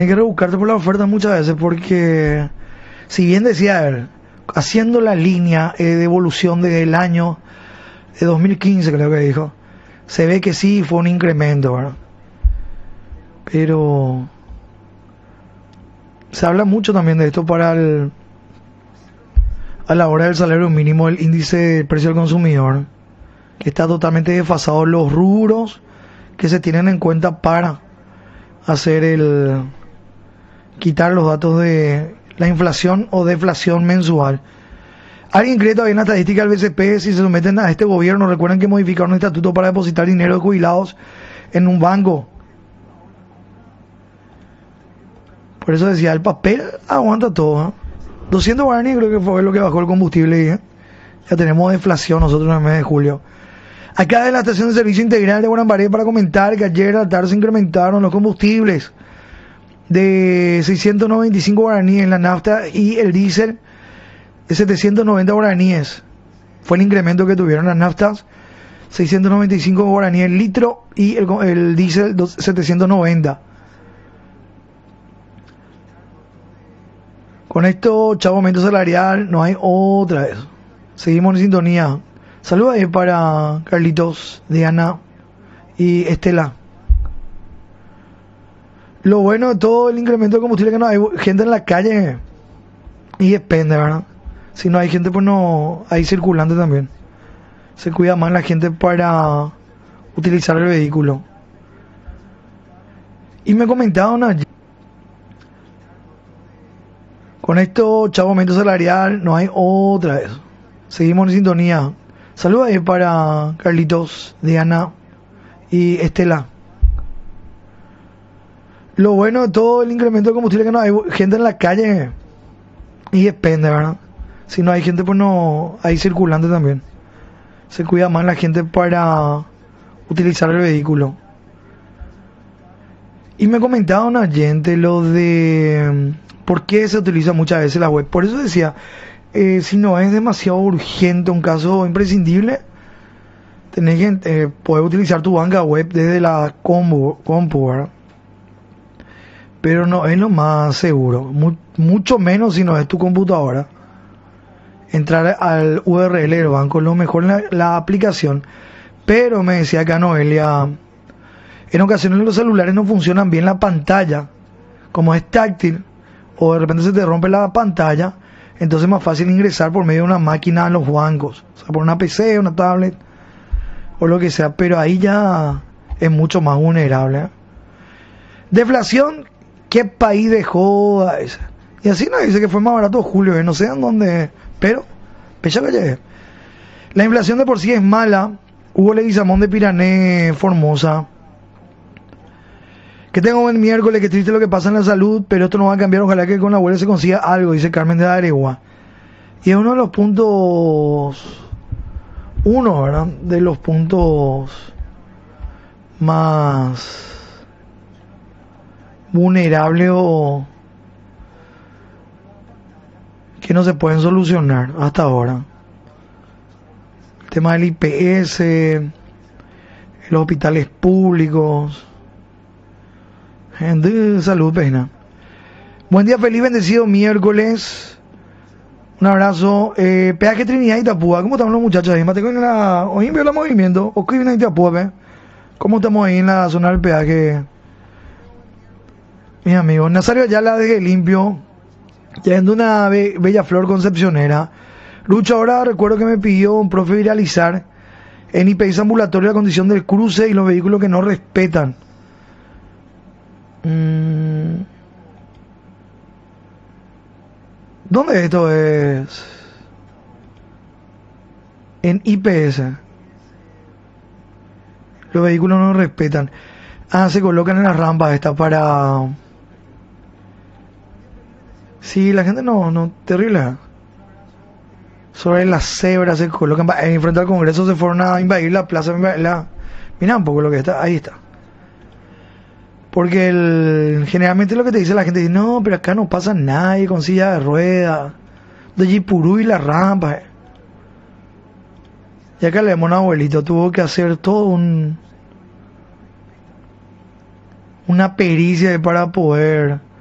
que rebuscarte por la oferta muchas veces porque, si bien decía él, haciendo la línea de evolución del año de 2015, creo que dijo, se ve que sí fue un incremento, ¿verdad? Pero se habla mucho también de esto a la hora del salario mínimo, el índice de precio al consumidor, que está totalmente desfasado los rubros que se tienen en cuenta para hacer quitar los datos de la inflación o deflación mensual. ¿Alguien cree todavía en la estadística del BCP si se someten a este gobierno? Recuerden que modificaron el estatuto para depositar dinero de jubilados en un banco. Por eso decía, el papel aguanta todo, ¿eh? 200 guaraníes creo que fue lo que bajó el combustible, ¿eh? Ya tenemos deflación nosotros en el mes de julio. Acá de la estación de servicio integral de Guarambaré para comentar que ayer a la tarde se incrementaron los combustibles de 695 guaraníes en la nafta y el diésel de 790 guaraníes. Fue el incremento que tuvieron las naftas, 695 guaraníes el litro y el diésel 790. Con esto, chavo, aumento salarial, no hay otra vez. Seguimos en sintonía. Saludos ahí para Carlitos, Diana y Estela. Lo bueno de todo el incremento de combustible es que no hay gente en la calle y depende, ¿verdad? Si no hay gente, pues no hay circulante también. Se cuida más la gente para utilizar el vehículo. Y me comentaban ayer, con esto, chavo, aumento salarial, no hay otra vez. Seguimos en sintonía. Saludos ahí para Carlitos, Diana y Estela. Lo bueno de todo el incremento de combustible es que no hay gente en la calle y depende, ¿verdad? Si no hay gente, pues no hay circulante también. Se cuida más la gente para utilizar el vehículo. Y me comentaba un oyente lo de por qué se utiliza muchas veces la web. Por eso decía, si no es demasiado urgente, un caso imprescindible, tenés que poder utilizar tu banca web desde la compu, ¿verdad? Pero no es lo más seguro, mucho menos si no es tu computadora. Entrar al URL del banco es lo mejor en la aplicación. Pero me decía acá Noelia, en ocasiones los celulares no funcionan bien la pantalla, como es táctil, o de repente se te rompe la pantalla, entonces es más fácil ingresar por medio de una máquina a los bancos, o sea, por una PC, una tablet, o lo que sea, pero ahí ya es mucho más vulnerable, ¿eh? Deflación, ¿qué país dejó a esa? Y así nos dice que fue más barato julio, no sé en dónde, pero, pecha que llegue. La inflación de por sí es mala. Hugo Leguizamón de Pirané, Formosa. Que tenga un buen miércoles, que triste lo que pasa en la salud, pero esto no va a cambiar, ojalá que con la abuela se consiga algo, dice Carmen de Aregua. Y es uno de los puntos, ¿verdad? De los puntos más vulnerables o que no se pueden solucionar hasta ahora. El tema del IPS, los hospitales públicos, gente de salud, pena. Buen día, feliz, bendecido miércoles. Un abrazo. Peaje Trinidad y Itapúa. ¿Cómo estamos los muchachos ahí? Hoy envió el movimiento. ¿O qué viene Itapúa, ¿Cómo estamos ahí en la zona del peaje? Mis amigos, Nazario Ayala de Limpio, yendo una bella flor concepcionera. Lucho, ahora recuerdo que me pidió un profe viralizar en IPS ambulatorio la condición del cruce y los vehículos que no respetan. ¿Dónde esto es? En IPS. Los vehículos no respetan. Se colocan en las rampas estas para... Sí, la gente no, terrible. Sobre las cebras se colocan, en frente al Congreso se fueron a invadir la plaza, mira un poco lo que está, ahí está. Porque generalmente lo que te dice la gente, dice, no, pero acá no pasa nadie con silla de ruedas, de Jipurú y la rampa. Y acá le vemos a un abuelito, tuvo que hacer todo una pericia para poder